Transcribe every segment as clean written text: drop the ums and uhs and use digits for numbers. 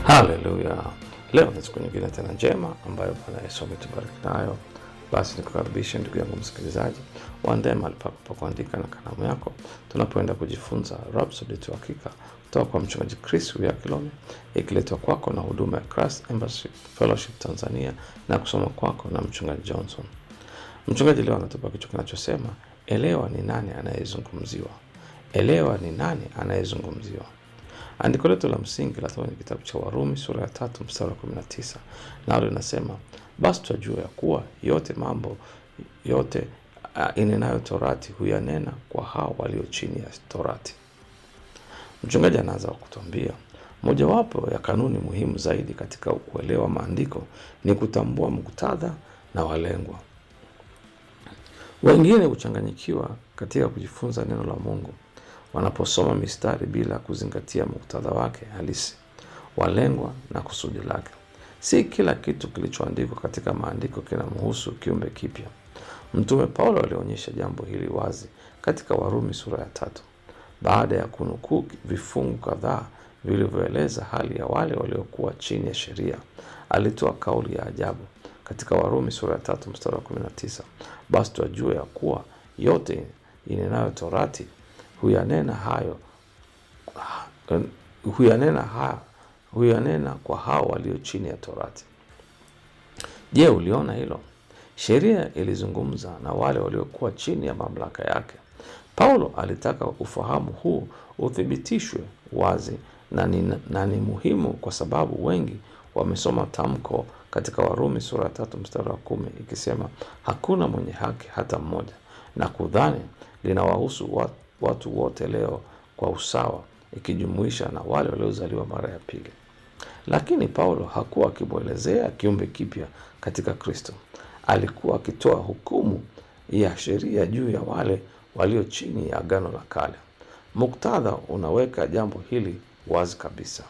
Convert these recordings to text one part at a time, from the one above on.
Haleluya. Leo ni siku nyingine tena njema ambayo Bwana Yesu ametubariki nayo. Basi nikukaribisha ndugu yangu msikilizaji, uandae mahali pako pa kuandika na kalamu yako, tunapoenda kujifunza Rhapsody ya Hakika kutoka kwa mchungaji Chris Kilome, ikiletwa kwako na huduma ya Christ Embassy Fellowship Tanzania na kusoma kwako na mchungaji Johnson. Mchungaji leo anatupa kichwa kinachosema elewa ni nani anayezungumziwa. Elewa ni nani anayezungumziwa. Andiko letu la msingi la kwenye kitabu cha Warumi sura ya 3 mstari wa 19. Nalo linasema, basi twajua ya kuwa mambo yote inenayo Torati huyanena kwa hao walio chini ya Torati. Mchungaji anaanza kutuambia, mojawapo ya kanuni muhimu zaidi katika kuelewa maandiko ni kutambua muktadha na walengwa. Wengine huchanganyikiwa katika kujifunza neno la Mungu wanaposoma mistari bila kuzingatia muktadha wake halisi, walengwa na kusudi lake. Si kila kitu kilichoandikwa katika maandiko kinamhusu kiumbe kipya. Mtume Paulo alionyesha jambo hili wazi katika Warumi sura ya 3. Baada ya kunukuu vifungu kadhaa vilivyoeleza hali ya wale waliokuwa chini ya sheria, alitoa kauli ya ajabu katika Warumi sura ya 3 mstari wa 19. Basi twajua ya kuwa yote inenayo Torati huyanena kwa hao walio chini ya Torati. Je, uliona hilo? Sheria ilizungumza na wale waliokuwa chini ya mamlaka yake. Paulo alitaka ufahamu huu uthibitishwe wazi na ni muhimu kwa sababu wengi wamesoma tamko katika Warumi sura ya 3 mstari wa 10 ikisema hakuna mwenye haki hata mmoja, na kudhani linawahusu watu wote leo kwa usawa, ikijumuisha na wale waliozaliwa mara ya pili. Lakini Paulo hakuwa akimwelezea kiumbe kipya katika Kristo. Alikuwa akitoa hukumu ya sheria juu ya wale walio chini ya Agano la Kale. Muktadha unaweka jambo hili wazi kabisa.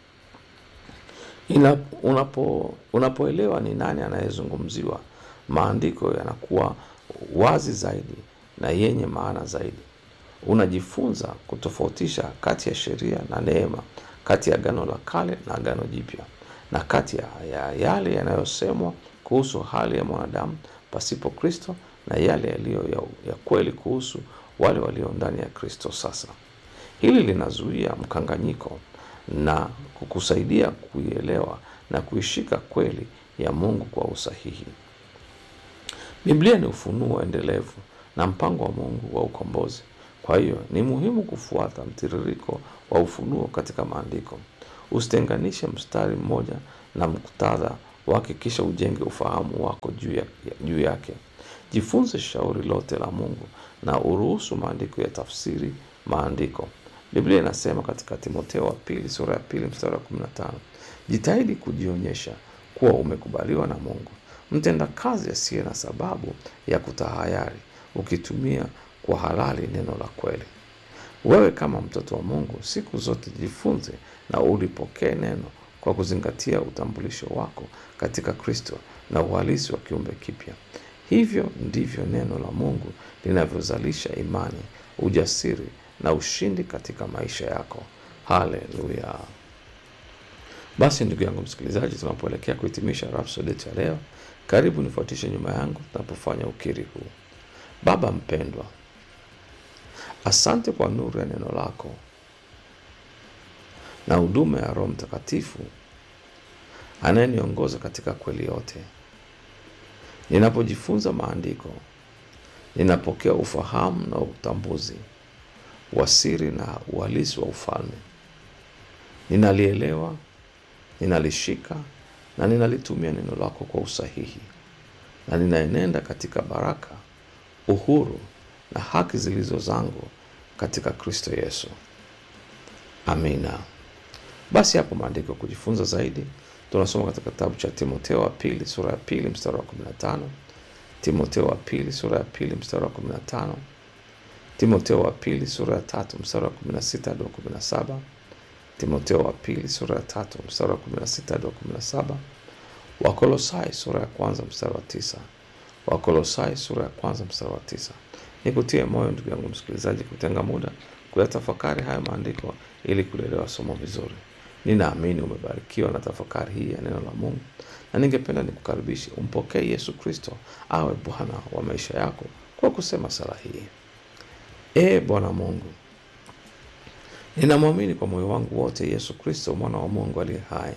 Unapoelewa ni nani anayezungumziwa, maandiko yanakuwa wazi zaidi na yenye maana zaidi. Unajifunza kutofautisha kati ya sheria na neema, kati ya Agano la Kale na Agano Jipya, na kati ya yale yanayosemwa kuhusu hali ya mwanadamu pasipo Kristo na yale yaliyo ya kweli kuhusu wale walio ndani ya Kristo sasa. Hili linazuia mkanganyiko na kukusaidia kuielewa na kuishika kweli ya Mungu kwa usahihi. Biblia ni ufunuo endelevu na mpango wa Mungu wa ukombozi. Kwa hiyo ni muhimu kufuata mtiririko wa ufunuo katika maandiko. Usitenganishe mstari mmoja na muktadha wake kisha ujenge ufahamu wako juu yake. Jifunze shauri lote la Mungu na uruhusu maandiko ya tafsiri maandiko. Biblia inasema katika Timotheo wa pili sura ya 2 mstari wa 15, jitahidi kujionyesha kuwa umekubaliwa na Mungu, mtenda kazi asiye na sababu ya kutahayari, ukitumia kwa halali neno la kweli. Wewe kama mtoto wa Mungu siku zote jifunze na ulipokee neno kwa kuzingatia utambulisho wako katika Kristo na uhalisi wa kiumbe kipya. Hivyo ndivyo neno la Mungu linavyozalisha imani, ujasiri na ushindi katika maisha yako. Haleluya. Basi ndugu yangu msikilizaji, tunapoelekea kuhitimisha Rhapsody ya leo, karibu nifuatishe nyuma yangu tunapofanya ukiri huu. Baba mpendwa, asante kwa nuru ya neno lako na huduma ya Roho Mtakatifu anayeniongoza katika kweli yote. Ninapojifunza maandiko, ninapokea ufahamu na utambuzi wa siri na uhalisi wa ufalme. Ninalielewa, ninalishika na ninalitumia neno lako kwa usahihi, na ninaenenda katika baraka, uhuru na haki zilizo zangu katika Kristo Yesu. Amina. Basi hapo maandiko kujifunza zaidi, tunasoma katika kitabu cha Timotheo wa pili sura ya 2 mstari wa 15, Timotheo wa pili sura ya 2 mstari wa 15, Timotheo wa pili sura ya 3 mstari wa 16 hadi 17, Timotheo wa pili sura ya 3 mstari wa 16 hadi 17, Wakolosai sura ya 1 mstari wa 9, Wakolosai sura ya 1 mstari wa 9. Nikutie moyo ndugu yangu msikilizaji kutenga muda kuyatafakari haya maandiko ili kuelewa somo vizuri. Ninaamini umebarikiwa na tafakari hii ya neno la Mungu, na ningependa nikukaribishe umpokee Yesu Kristo awe Bwana wa maisha yako kwa kusema sala hii. Bwana Mungu, ninamwamini kwa moyo wangu wote Yesu Kristo mwana wa Mungu aliye hai.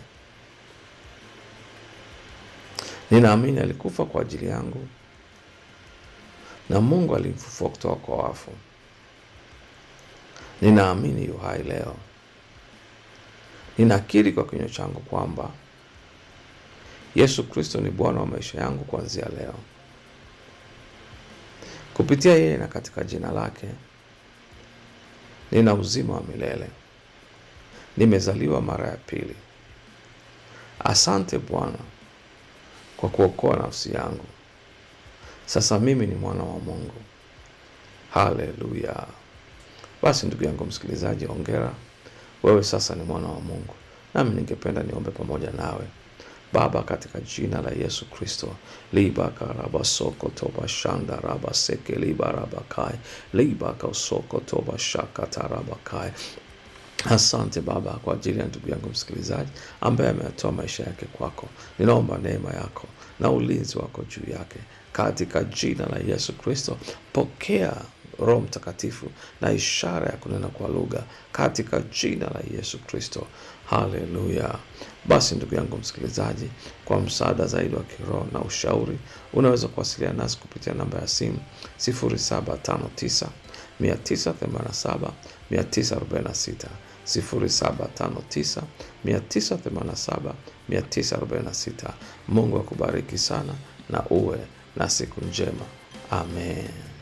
Ninaamini alikufa kwa ajili yangu na Mungu alimfufua kutoka kwa wafu. Ninaamini yu hai leo. Ninakiri kwa kinywa changu kwamba Yesu Kristo ni Bwana wa maisha yangu kuanzia leo. Kupitia yeye na katika jina lake, nina uzima wa milele. Nimezaliwa mara ya pili. Asante Bwana kwa kuokoa nafsi yangu. Sasa mimi ni mwana wa Mungu. Haleluya. Basi ndugu yangu msikilizaji, hongera. Wewe sasa ni mwana wa Mungu. Nami ningependa niombe pamoja nawe. Baba, katika jina la Yesu Kristo, libaka raba soko toba shanda raba seke liba raba kai, libaka usoko toba shaka taraba kai. Asante Baba kwa ajili ya ndugu yangu msikilizaji ambaye ametoa maisha yake kwako. Ninaomba neema yako na ulinzi wako juu yake. Katika jina la Yesu Kristo, pokea Roho Mtakatifu na ishara ya kunena kwa lugha katika jina la Yesu Kristo. Haleluya. Basi ndugu yangu msikilizaji, kwa msaada zaidi wa kiroho na ushauri, unaweza kuwasiliana nasi kupitia namba ya simu 0759 987 946, 0759 987 946. Mungu akubariki sana na uwe na siku njema. Amen.